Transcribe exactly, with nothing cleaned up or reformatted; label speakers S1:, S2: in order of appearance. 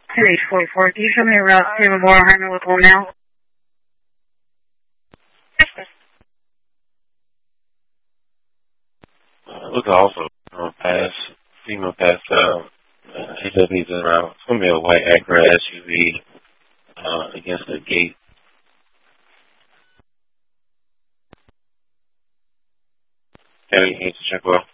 S1: two eight four four. Can you show me a route to Memorial Herman with one now?
S2: Uh, look also uh, past female past uh, H Ws around. It's gonna be a white Acura S U V uh, against the gate. Okay, you need to check well.